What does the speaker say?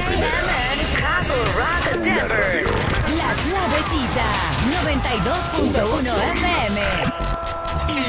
a.m. en Castle Rock, Denver. La Suavecita, 92.1 FM.